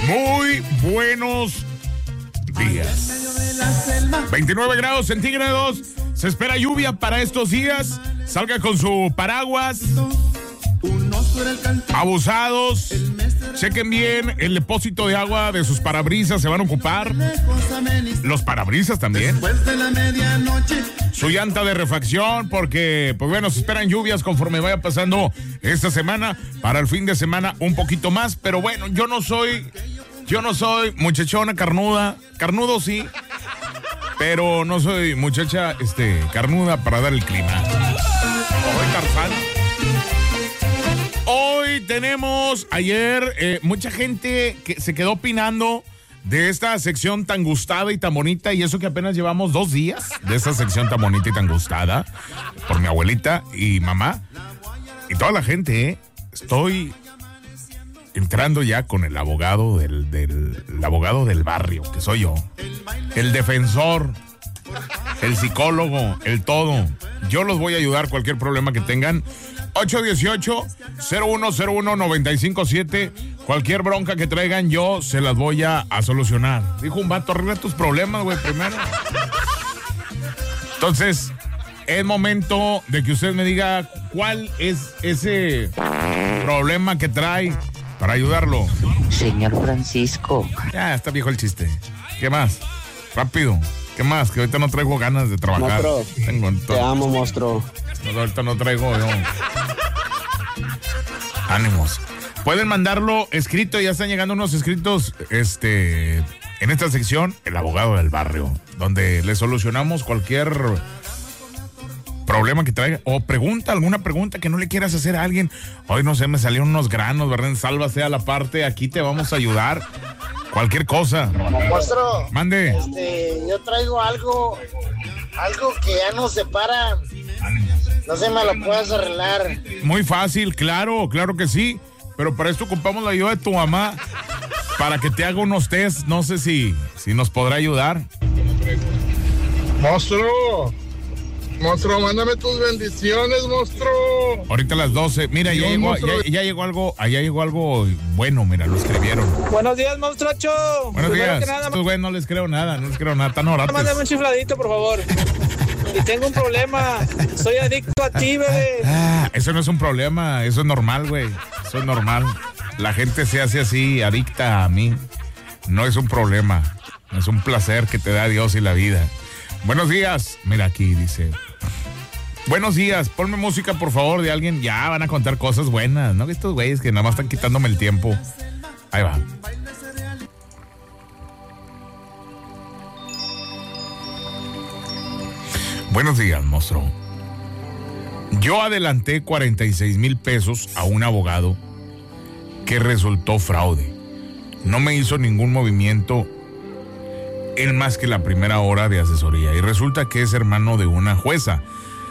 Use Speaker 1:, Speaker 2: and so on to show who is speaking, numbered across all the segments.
Speaker 1: Muy buenos días. 29 grados centígrados. Se espera lluvia para estos días. Salga con su paraguas. Abusados. Chequen bien el depósito de agua de sus parabrisas. Se van a ocupar. Los parabrisas también. Su llanta de refacción, porque, pues bueno, se esperan lluvias conforme vaya pasando esta semana. Para el fin de semana un poquito más. Pero bueno, yo no soy muchachona carnuda. Carnudo sí. Pero no soy muchacha carnuda para dar el clima. Hoy Tarzán. Hoy tenemos, ayer, mucha gente que se quedó opinando de esta sección tan gustada y tan bonita, y eso que apenas llevamos 2 días de esta sección tan bonita y tan gustada por mi abuelita y mamá y toda la gente. Estoy entrando ya con el abogado del abogado del barrio, que soy yo, el defensor, el psicólogo, el todo. Yo los voy a ayudar cualquier problema que tengan. 818-0101-957. Cualquier bronca que traigan, yo se las voy a solucionar. Dijo un vato, arregla tus problemas, güey, primero. Entonces, es momento de que usted me diga cuál es ese problema que trae para ayudarlo.
Speaker 2: Señor Francisco.
Speaker 1: Ya, está viejo el chiste. ¿Qué más? Rápido. ¿Qué más? Que ahorita no traigo ganas de trabajar.
Speaker 3: Monstruo, te amo, monstruo.
Speaker 1: No, ahorita no traigo yo. Ánimos. Pueden mandarlo escrito, ya están llegando unos escritos en esta sección, el abogado del barrio, donde le solucionamos cualquier problema que traiga o alguna pregunta que no le quieras hacer a alguien. Hoy no sé, me salieron unos granos, ¿verdad? Sálvase a la parte, aquí te vamos a ayudar. Cualquier cosa.
Speaker 4: Monstruo.
Speaker 1: Mande.
Speaker 4: Yo traigo algo que ya nos separa. No sé, me lo puedes arreglar.
Speaker 1: Muy fácil, claro que sí. Pero para esto ocupamos la ayuda de tu mamá para que te haga unos test. No sé si nos podrá ayudar.
Speaker 5: Monstruo, mándame tus bendiciones, monstruo.
Speaker 1: Ahorita a las 12. Mira, ya llegó algo bueno, mira, lo escribieron.
Speaker 6: Buenos días, monstruacho.
Speaker 1: Buenos días.
Speaker 6: Nada,
Speaker 1: Estos güeyes no les creo nada, tan orates.
Speaker 6: Mándame un chifladito, por favor. Y tengo un problema. Soy adicto a ti, bebé.
Speaker 1: Eso no es un problema, eso es normal, güey. Eso es normal. La gente se hace así, adicta a mí. No es un problema. Es un placer que te da Dios y la vida. Buenos días. Mira aquí, dice. Buenos días, ponme música, por favor, de alguien. Ya van a contar cosas buenas, ¿no? Estos güeyes que nada más están quitándome el tiempo. Ahí va. Buenos días, monstruo. Yo adelanté 46,000 pesos a un abogado que resultó fraude. No me hizo ningún movimiento en más que la primera hora de asesoría. Y resulta que es hermano de una jueza.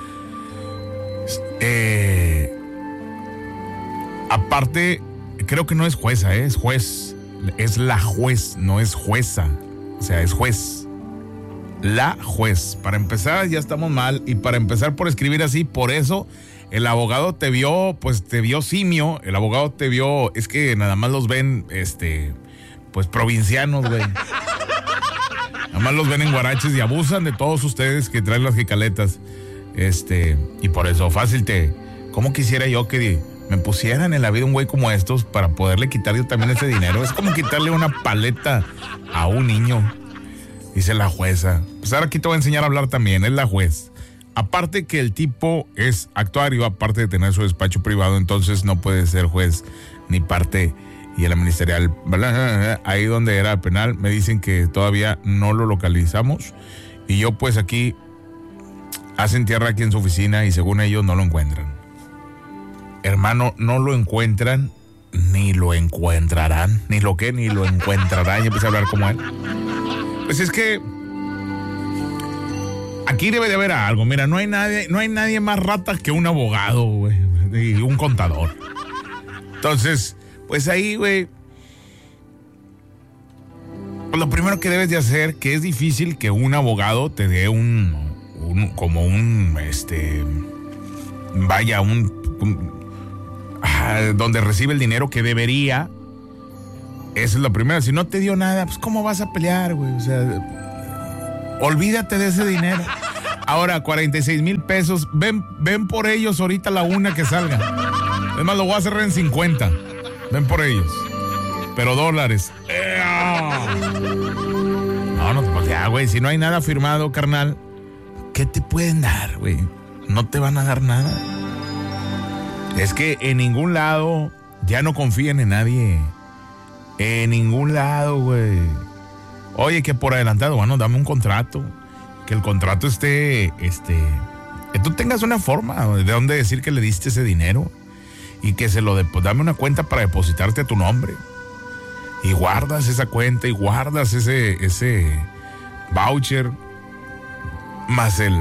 Speaker 1: Aparte, creo que no es jueza, es juez. Es la juez, no es jueza. O sea, es juez. La juez. Para empezar, ya estamos mal. Y para empezar por escribir así, por eso el abogado te vio simio. El abogado te vio, es que nada más los ven, pues provincianos, güey. Nada más los ven en guaraches y abusan de todos ustedes que traen las jicaletas. Y por eso, ¿cómo quisiera yo que me pusieran en la vida un güey como estos para poderle quitar yo también ese dinero? Es como quitarle una paleta a un niño. Dice la jueza. Pues ahora aquí te voy a enseñar a hablar también. Es la juez. Aparte que el tipo es actuario, aparte de tener su despacho privado, entonces no puede ser juez ni parte. Y en la ministerial, ahí donde era penal, me dicen que todavía no lo localizamos. Y yo pues aquí hacen tierra aquí en su oficina y según ellos no lo encuentran. Hermano, no lo encuentran, ni lo encontrarán, ni lo encontrarán. Y empecé a hablar como él. Pues es que aquí debe de haber algo. Mira, no hay nadie más rata que un abogado, güey, y un contador. Entonces, pues ahí, güey, pues lo primero que debes de hacer, que es difícil que un abogado te dé donde recibe el dinero que debería, Esa es la primera. Si no te dio nada, pues ¿cómo vas a pelear, güey? O sea, olvídate de ese dinero. Ahora, 46,000 pesos. Ven por ellos ahorita la una que salga. Es más, lo voy a cerrar en 50. Ven por ellos. Pero dólares. No, pues ya, güey. Si no hay nada firmado, carnal, ¿qué te pueden dar, güey? No te van a dar nada. Es que en ningún lado ya no confían en nadie. En ningún lado, güey. Oye, que por adelantado, bueno, dame un contrato. Que el contrato esté, que tú tengas una forma de dónde decir que le diste ese dinero. Y que dame una cuenta para depositarte a tu nombre. Y guardas esa cuenta y guardas ese voucher. Más el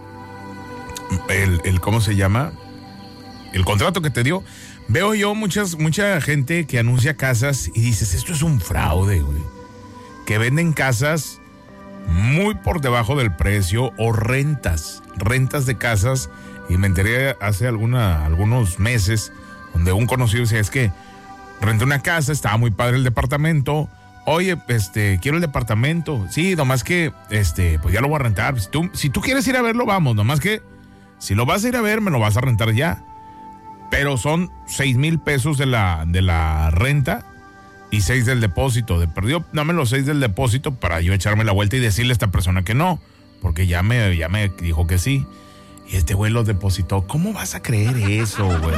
Speaker 1: ¿cómo se llama? El contrato que te dio. Veo yo mucha gente que anuncia casas y dices, esto es un fraude, güey. Que venden casas muy por debajo del precio o rentas de casas. Y me enteré hace algunos meses donde un conocido decía, es que renté una casa, estaba muy padre el departamento. Oye, quiero el departamento. Sí, nomás que, pues ya lo voy a rentar. Si tú quieres ir a verlo, vamos. Nomás que, si lo vas a ir a ver, me lo vas a rentar ya. Pero son 6,000 pesos de la renta y 6 del depósito. De perdido, dame los 6 del depósito para yo echarme la vuelta y decirle a esta persona que no. Porque ya me dijo que sí. Y este güey lo depositó. ¿Cómo vas a creer eso, güey?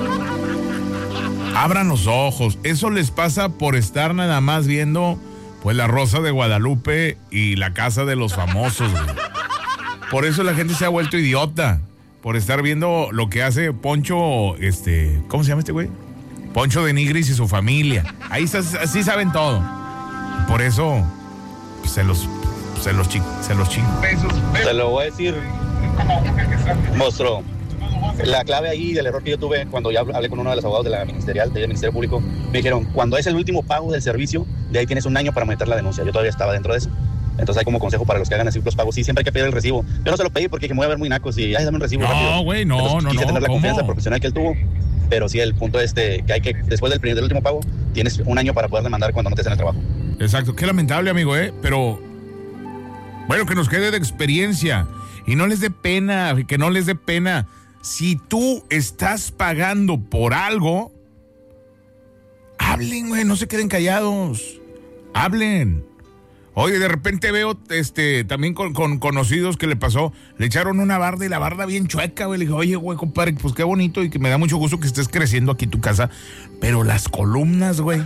Speaker 1: Abran los ojos. Eso les pasa por estar nada más viendo, pues, La Rosa de Guadalupe y La Casa de los Famosos, güey. Por eso la gente se ha vuelto idiota. Por estar viendo lo que hace Poncho, ¿cómo se llama este güey? Poncho de Nigris y su familia. Ahí sí saben todo. Por eso, pues, se los chingo.
Speaker 3: Te lo voy a decir, monstruo. La clave ahí del error que yo tuve cuando ya hablé con uno de los abogados de la ministerial, del Ministerio Público, me dijeron, cuando es el último pago del servicio, de ahí tienes un año para meter la denuncia. Yo todavía estaba dentro de eso. Entonces hay como consejo para los que hagan así los pagos. Sí, siempre hay que pedir el recibo. Yo no se lo pedí porque dije, me voy a ver muy nacos y, dame un recibo rápido.
Speaker 1: No, güey, no.
Speaker 3: Quise tener la
Speaker 1: ¿cómo?
Speaker 3: confianza profesional que él tuvo. Pero sí, el punto es que hay que, después del último pago, tienes un año para poder demandar cuando no estés en el trabajo.
Speaker 1: Exacto. Qué lamentable, amigo, pero bueno, que nos quede de experiencia. Y no les dé pena, que no les dé pena. Si tú estás pagando por algo, hablen, güey, no se queden callados. Hablen. Oye, de repente veo también con conocidos que le pasó, le echaron una barda y la barda bien chueca, güey. Le dije, oye, güey, compadre, pues qué bonito y que me da mucho gusto que estés creciendo aquí tu casa, pero las columnas, güey.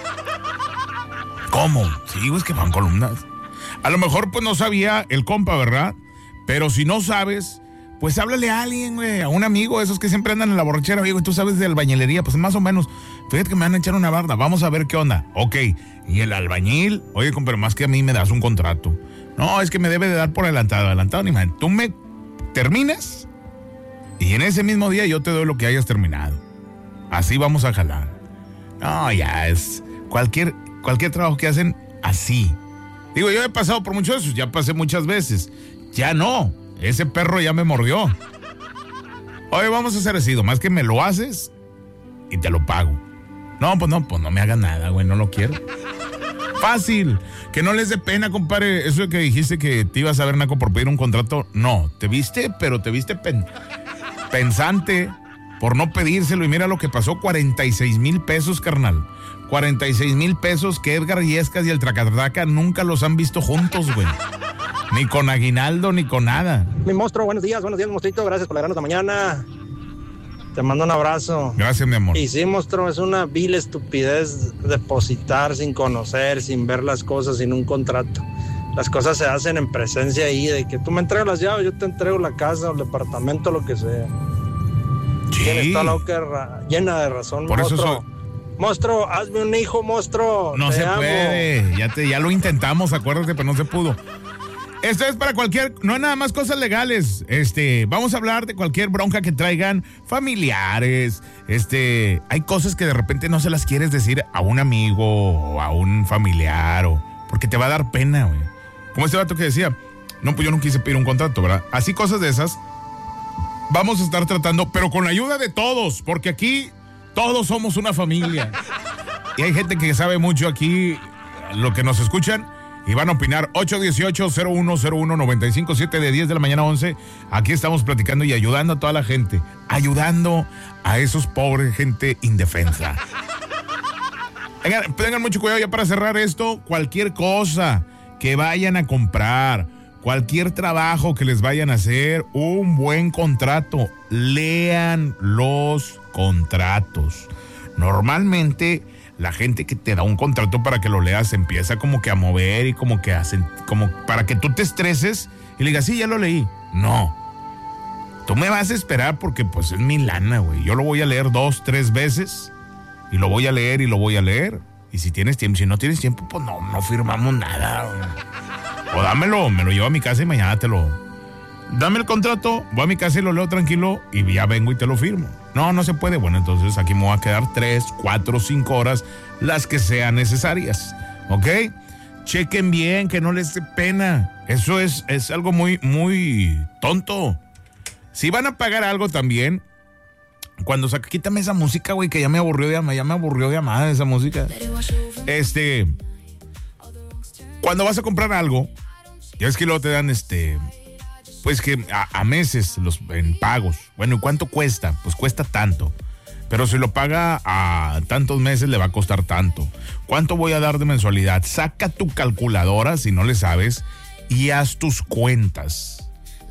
Speaker 1: ¿Cómo? Sí, güey, es que van columnas. A lo mejor, pues, no sabía el compa, ¿verdad? Pero si no sabes, pues háblale a alguien, güey, a un amigo, esos que siempre andan en la borrachera, oye, güey, tú sabes de albañilería, pues más o menos, fíjate que me van a echar una barda, vamos a ver qué onda. Ok, y el albañil, oye, pero más que a mí me das un contrato. No, es que me debe de dar por adelantado ni más. Tú me terminas y en ese mismo día yo te doy lo que hayas terminado. Así vamos a jalar. No, ya es cualquier trabajo que hacen así. Digo, yo he pasado por muchos de esos, ya pasé muchas veces. Ya no, ese perro ya me mordió. Oye, vamos a hacer así, más que me lo haces y te lo pago. No, pues no me hagas nada, güey, no lo quiero. Fácil, que no les dé pena, compadre. Eso de que dijiste que te ibas a ver, naco, por pedir un contrato, no, te viste pensante por no pedírselo y mira lo que pasó, 46,000 pesos, carnal. 46,000 pesos que Edgar Yescas y el Tracatraca nunca los han visto juntos, güey. Ni con aguinaldo, ni con nada.
Speaker 7: Mi monstruo, buenos días, monstruito. Gracias por alegrarnos la mañana. Te mando un abrazo.
Speaker 1: Gracias, mi amor.
Speaker 7: Y sí, monstruo, es una vil estupidez depositar sin conocer, sin ver las cosas, sin un contrato. Las cosas se hacen en presencia ahí, de que tú me entregas las llaves, yo te entrego la casa, el departamento, lo que sea.
Speaker 1: Sí.
Speaker 7: Tienes toda la boca llena de razón,
Speaker 1: por
Speaker 7: monstruo.
Speaker 1: Eso
Speaker 7: Monstruo, hazme un hijo, monstruo.
Speaker 1: No se puede. Ya lo intentamos, acuérdate, pero no se pudo. Esto es para no es nada más cosas legales. Vamos a hablar de cualquier bronca que traigan familiares. Hay cosas que de repente no se las quieres decir a un amigo o a un familiar, porque te va a dar pena, güey. Como este vato que decía, no, pues yo no quise pedir un contrato, ¿verdad? Así cosas de esas vamos a estar tratando, pero con la ayuda de todos, porque aquí todos somos una familia. Y hay gente que sabe mucho aquí, lo que nos escuchan, y van a opinar. 818-0101-957 de 10 de la mañana a 11. Aquí estamos platicando y ayudando a toda la gente. Ayudando a esos pobres gente indefensa. Tengan mucho cuidado ya para cerrar esto. Cualquier cosa que vayan a comprar, cualquier trabajo que les vayan a hacer, un buen contrato. Lean los contratos. Normalmente la gente que te da un contrato para que lo leas empieza como que a mover y como que hacen, como para que tú te estreses y le digas, sí, ya lo leí. No. Tú me vas a esperar porque pues es mi lana, güey. Yo lo voy a leer 2, 3 veces y lo voy a leer y lo voy a leer. Y si tienes tiempo, si no tienes tiempo, pues no firmamos nada, güey. O dámelo, me lo llevo a mi casa y mañana dame el contrato, voy a mi casa y lo leo tranquilo y ya vengo y te lo firmo. No se puede. Bueno, entonces aquí me voy a quedar 3, 4, 5 horas, las que sean necesarias. ¿Ok? Chequen bien, que no les dé pena. Eso es algo muy, muy tonto. Si van a pagar algo también, quítame esa música, güey, que ya me aburrió de amar esa música. Cuando vas a comprar algo, ya es que luego te dan pues que a meses en pagos. Bueno, ¿y cuánto cuesta? Pues cuesta tanto. Pero si lo paga a tantos meses le va a costar tanto. ¿Cuánto voy a dar de mensualidad? Saca tu calculadora si no le sabes y haz tus cuentas.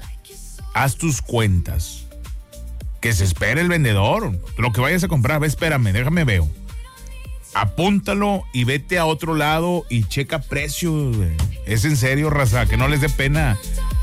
Speaker 1: Que se espere el vendedor. Lo que vayas a comprar, espérame, déjame veo. Apúntalo y vete a otro lado y checa precios, güey. Es en serio, raza, que no les dé pena.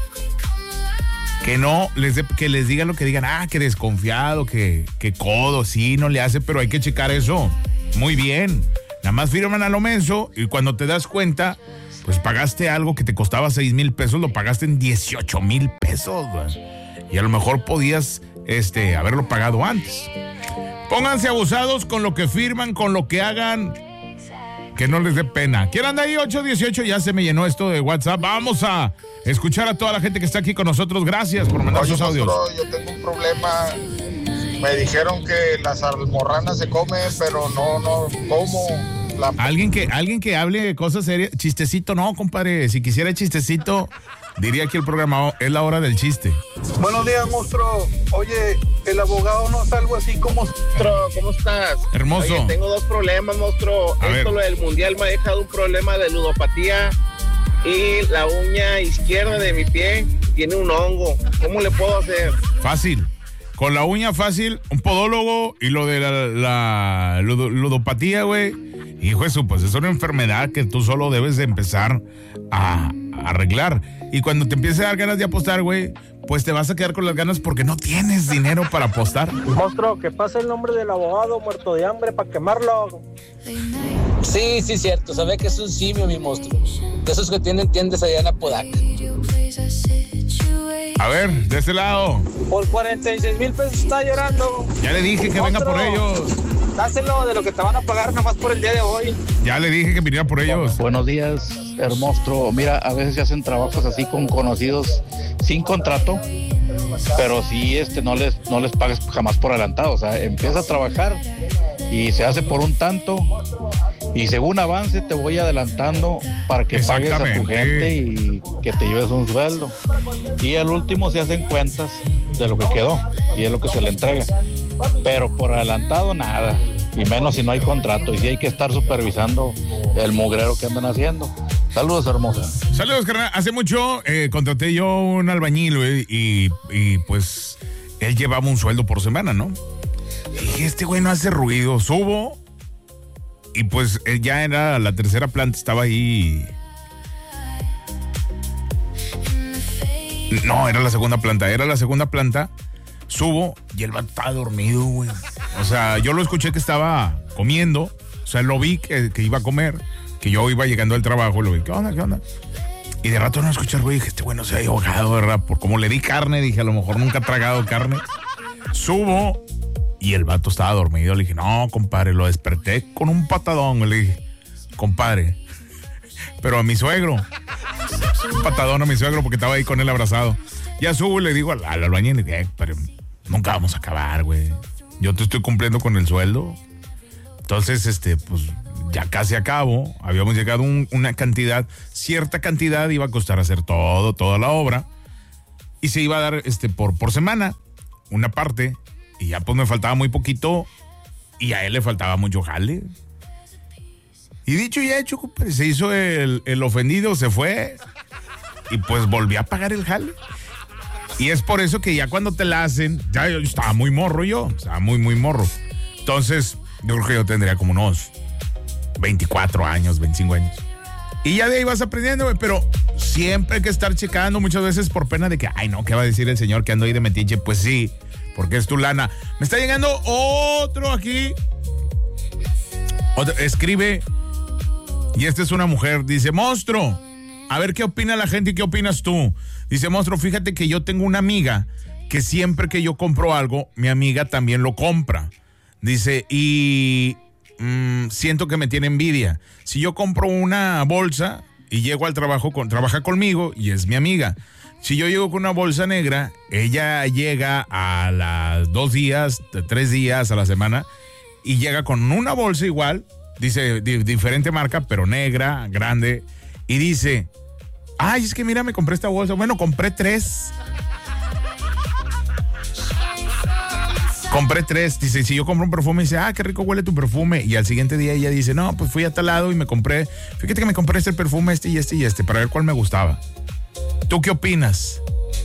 Speaker 1: Que les digan lo que digan, que desconfiado, que codo, sí, no le hace, pero hay que checar eso. Muy bien. Nada más firman a lo menso y cuando te das cuenta, pues pagaste algo que te costaba 6,000 pesos, lo pagaste en 18,000 pesos, güey. Y a lo mejor podías, haberlo pagado antes. Pónganse abusados con lo que firman, con lo que hagan, que no les dé pena. ¿Quién anda ahí? 818, ya se me llenó esto de WhatsApp. Vamos a escuchar a toda la gente que está aquí con nosotros. Gracias por mandar sus audios.
Speaker 5: Yo tengo un problema. Me dijeron que las almorranas se comen, pero no como. Alguien
Speaker 1: que hable cosas serias. Chistecito, no, compadre. Si quisiera chistecito, diría que el programa es la hora del chiste.
Speaker 8: Buenos días, monstruo. Oye, el abogado no es algo así como... Monstruo, ¿cómo estás?
Speaker 1: Hermoso.
Speaker 8: Oye, tengo 2 problemas, monstruo. Lo del mundial me ha dejado un problema de ludopatía y la uña izquierda de mi pie tiene un hongo. ¿Cómo le puedo hacer?
Speaker 1: Fácil. Con la uña fácil, un podólogo, y lo de la ludopatía, güey. Hijo eso, pues es una enfermedad que tú solo debes de empezar a arreglar. Y cuando te empieces a dar ganas de apostar, güey, pues te vas a quedar con las ganas porque no tienes dinero para apostar.
Speaker 7: Monstruo, que pase el nombre del abogado muerto de hambre para quemarlo.
Speaker 6: Sí, cierto. Sabe que es un simio, mi monstruo. De esos que tienen tiendas allá en Apodaca.
Speaker 1: A ver, de este lado.
Speaker 7: Por 46,000 pesos está llorando.
Speaker 1: Ya le dije que venga por ellos.
Speaker 7: Dáselo de lo que te van a pagar nada más por el día de hoy.
Speaker 1: Ya le dije que viniera por ellos.
Speaker 9: Buenos días, hermoso. Mira, a veces se hacen trabajos así con conocidos sin contrato, pero sí no les pagues jamás por adelantado. O sea, empieza a trabajar y se hace por un tanto y según avance te voy adelantando para que pagues a tu gente y que te lleves un sueldo. Y al último se hacen cuentas de lo que quedó y es lo que se le entrega. Pero por adelantado nada, y menos si no hay contrato, y sí hay que estar supervisando el mugrero que andan haciendo. Saludos, hermosa.
Speaker 1: Saludos, carnal. Hace mucho contraté yo un albañil, güey, y pues él llevaba un sueldo por semana, ¿no? Y este güey no hace ruido. Subo y pues ya era la tercera planta, estaba ahí. No, era la segunda planta. Subo y el vato estaba dormido, güey. O sea, yo lo escuché que estaba comiendo. O sea, lo vi que iba a comer. Que yo iba llegando al trabajo. Lo vi, ¿qué onda? Y de rato no escuché, güey. Dije, bueno, se ha ahogado, ¿verdad? Por como le di carne, dije, a lo mejor nunca ha tragado carne. Subo y el vato estaba dormido. Le dije, no, compadre, lo desperté con un patadón. Le dije, compadre, pero a mi suegro. Un patadón a mi suegro porque estaba ahí con él abrazado. Ya subo y le digo al albañil, le dije, pero nunca vamos a acabar, güey. Yo te estoy cumpliendo con el sueldo. Entonces, pues ya casi a cabo, habíamos llegado a una cantidad, cierta cantidad iba a costar hacer toda la obra, y se iba a dar por semana, una parte, y ya pues me faltaba muy poquito, y a él le faltaba mucho jale. Y dicho y hecho, compadre, se hizo el ofendido, se fue, y pues volvió a pagar el jale. Y es por eso que ya cuando te la hacen, ya yo estaba muy morro estaba muy morro. Entonces, yo creo que yo tendría como unos 24 años, 25 años. Y ya de ahí vas aprendiendo, güey, pero siempre hay que estar checando, muchas veces por pena de que, ay no, ¿qué va a decir el señor que ando ahí de metiche? Pues sí, porque es tu lana. Me está llegando otro aquí. Escribe, y esta es una mujer, dice, monstruo, a ver qué opina la gente y qué opinas tú. Dice, monstruo, fíjate que yo tengo una amiga que siempre que yo compro algo, mi amiga también lo compra. Dice, y siento que me tiene envidia. Si yo compro una bolsa y llego al trabajo, trabaja conmigo y es mi amiga. Si yo llego con una bolsa negra, ella llega a las 2 días, 3 días a la semana y llega con una bolsa igual, dice, diferente marca, pero negra, grande, y dice, ay, es que mira, me compré esta bolsa. Bueno, compré 3. Compré 3, dice, si yo compro un perfume, dice, qué rico huele tu perfume. Y al siguiente día ella dice, no, pues fui a tal lado y me compré, fíjate que me compré este perfume, y este, para ver cuál me gustaba. ¿Tú qué opinas?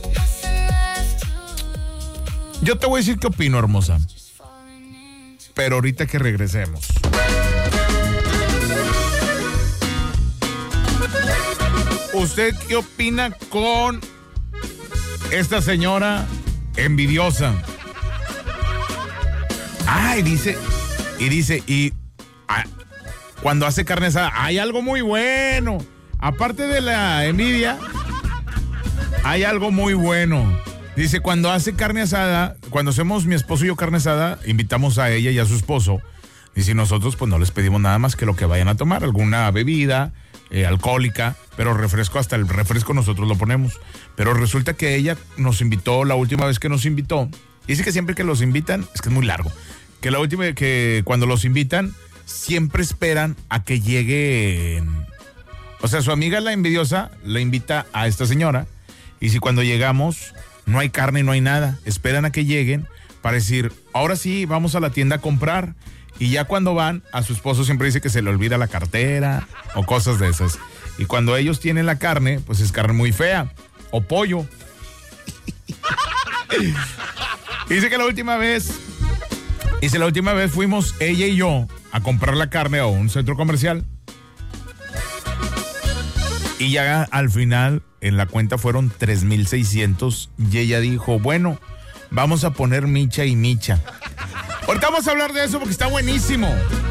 Speaker 1: Yo te voy a decir qué opino, hermosa. Pero ahorita que regresemos. ¿Usted qué opina con esta señora envidiosa? Y cuando hace carne asada, hay algo muy bueno. Aparte de la envidia, hay algo muy bueno. Dice, cuando hace carne asada, cuando hacemos mi esposo y yo carne asada, invitamos a ella y a su esposo. Dice, nosotros pues no les pedimos nada más que lo que vayan a tomar, alguna bebida alcohólica, pero refresco, hasta el refresco nosotros lo ponemos. Pero resulta que ella nos invitó, la última vez que nos invitó, dice que siempre que los invitan, es que es muy largo, que la última, que cuando los invitan, siempre esperan a que lleguen. O sea, su amiga la envidiosa la invita a esta señora, y si cuando llegamos no hay carne, no hay nada, esperan a que lleguen para decir, ahora sí, vamos a la tienda a comprar. Y ya cuando van, a su esposo siempre dice que se le olvida la cartera o cosas de esas. Y cuando ellos tienen la carne, pues es carne muy fea o pollo. Dice que la última vez fuimos ella y yo a comprar la carne a un centro comercial. Y ya al final en la cuenta fueron 3,600 y ella dijo, bueno, vamos a poner micha y micha. Ahorita vamos a hablar de eso porque está buenísimo.